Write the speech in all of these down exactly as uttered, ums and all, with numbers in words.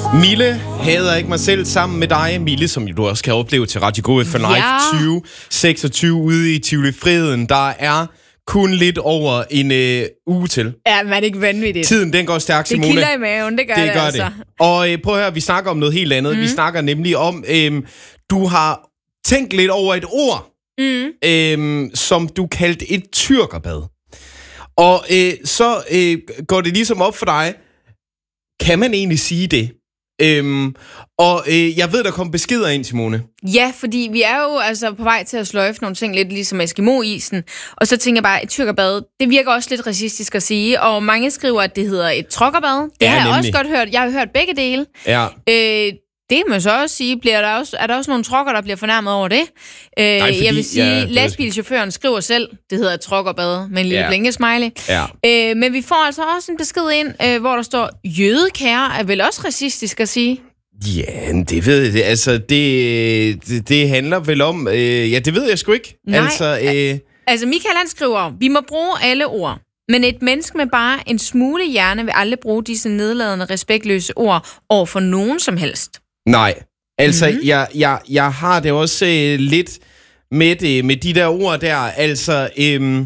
Mille hader ikke mig selv sammen med dig, Mille, som du også kan opleve til Radio Go F M Live Ja. tyve seksogtyve ude i Tivoli Friheden. Der er kun lidt over en øh, uge til. Ja, men er det ikke vanvittigt? Tiden, den går stærkt, Simone. Det kilder i maven, det gør det, det, gør altså. det. Og øh, prøv at høre, vi snakker om noget helt andet. Mm. Vi snakker nemlig om, øh, du har tænkt lidt over et ord, mm. øh, som du kaldte et tyrkerbad. Og øh, så øh, går det ligesom op for dig, kan man egentlig sige det? Øhm, og øh, jeg ved, der kom beskeder ind, Simone. Ja, fordi vi er jo altså på vej til at sløjfe nogle ting lidt ligesom Eskimo-isen. Og så tænker jeg bare, et tyrkerbad, det virker også lidt racistisk at sige. Og mange skriver, at det hedder et trokkerbad. Det Ja, har jeg nemlig. også godt hørt. Jeg har hørt begge dele. Ja. Øh, det kan man så også sige. Bliver der også, er der også nogle trokker, der bliver fornærmet over det? Øh, Nej, fordi, jeg vil sige, ja, ja, lastbilchaufføren skriver selv, det hedder et trokkerbad med en lille Ja. blinkesmiley. Ja. Øh, men vi får altså også en besked ind, øh, hvor der står, jødekære er vel også racistisk at sige? Ja, det ved jeg. Altså, det, det, det handler vel om... Øh, ja, det ved jeg sgu ikke. Nej. Altså, øh, Altså, Michael han skriver, vi må bruge alle ord, men et menneske med bare en smule hjerne vil aldrig bruge disse nedladende, respektløse ord over for nogen som helst. nej. Altså, Mhm. mm-hmm. jeg, jeg, jeg har det også øh, lidt med det, med de der ord der. Altså, øh,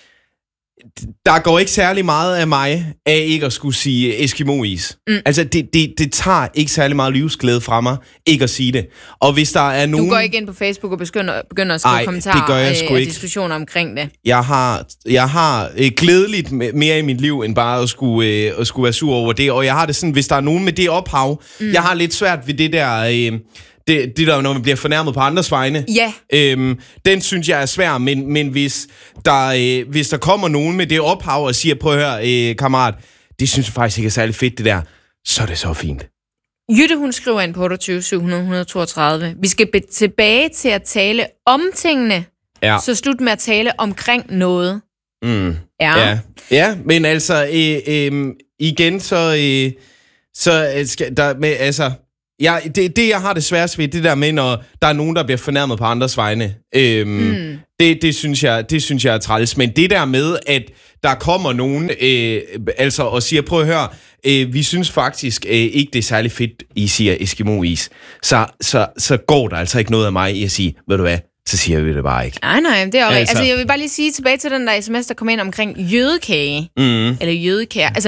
der går ikke særlig meget af mig af ikke at skulle sige Eskimo-is. Mm. Altså, det, det, det tager ikke særlig meget livsglæde fra mig ikke at sige det. Og hvis der er nogen... Du går ikke ind på Facebook og begynder, begynder at skrive Ej, kommentarer det gør jeg sgu og ikke. diskussioner omkring det. Jeg har, jeg har øh, glædeligt mere i mit liv, end bare at skulle, øh, at skulle være sur over det. Og jeg har det sådan, hvis der er nogen med det ophav, mm. jeg har lidt svært ved det der... Øh, Det, det der, når man bliver fornærmet på andres vegne. Ja. Øhm, den synes jeg er svær, men, men hvis, der, øh, hvis der kommer nogen med det ophav og siger, prøv at høre, øh, kammerat, det synes jeg faktisk ikke er særlig fedt, det der, så er det så fint. Jytte, hun skriver ind på otteogtyve syv hundrede et to tre. Vi skal be- tilbage til at tale om tingene, Ja. så slut med at tale omkring noget. Mm. Ja. Ja. Ja, men altså, øh, øh, igen, så, øh, så øh, skal der med, altså, ja, det, det, jeg har det sværest ved, det der med, når der er nogen, der bliver fornærmet på andres vegne, øhm, mm. det, det, synes jeg, det synes jeg er træls. Men det der med, at der kommer nogen øh, altså, og siger, prøv at høre, øh, vi synes faktisk øh, ikke, det er særlig fedt, I siger Eskimo-is, så, så, så går der altså ikke noget af mig i at sige, ved du hvad, så siger vi det bare ikke. Nej, nej, det er jo Altså- altså, altså, jeg vil bare lige sige tilbage til den der sms, der kom ind omkring jødekage. Mm. Eller jødekære. Altså,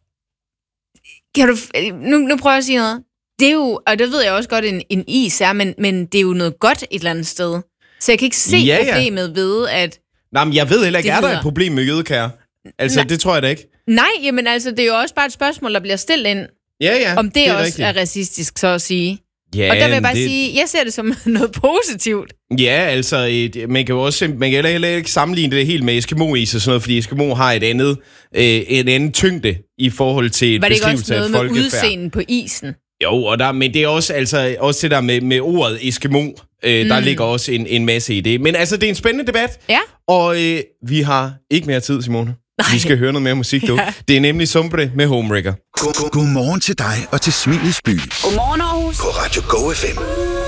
kan du... Nu, nu prøver jeg at sige noget. Det er jo, og det ved jeg også godt, en, en is er, men, men det er jo noget godt et eller andet sted. Så jeg kan ikke se Ja, ja. problemet ved, at... Nej, men jeg ved heller ikke, Det er der hedder- et problem med jødekære? Altså, Nej. det tror jeg da ikke. Nej, jamen altså, det er jo også bare et spørgsmål, der bliver stillet ind, Ja, ja, om det, det er også rigtigt. er racistisk, så at sige. Ja, Og der vil jeg bare det... sige, jeg ser det som noget positivt. Ja, altså, et, man kan jo også man kan heller, heller ikke sammenligne det helt med Eskimo-is og sådan noget, fordi Eskimo har et andet, øh, en anden tyngde i forhold til et Var det ikke også beskrivelse af noget med folkefærd. udseendet på isen? Jo, og der, men det er også, altså, også det der med, med ordet Eskimo, øh, mm. der ligger også en, en masse i det. Men altså, det er en spændende debat, Ja. og øh, vi har ikke mere tid, Simone. Nej. Vi skal høre noget mere musik, du. Ja. Det er nemlig Sombre med Homewrecker. God- god- Godmorgen til dig og til Smilets by Godmorgen, Aarhus. på Radio Go F M.